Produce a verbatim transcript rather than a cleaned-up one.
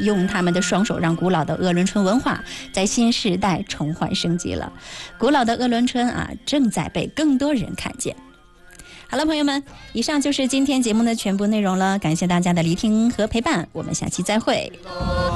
用他们的双手让古老的鄂伦春文化在新时代重焕生机了。古老的鄂伦春啊，正在被更多人看见。好了，朋友们，以上就是今天节目的全部内容了，感谢大家的聆听和陪伴，我们下期再会。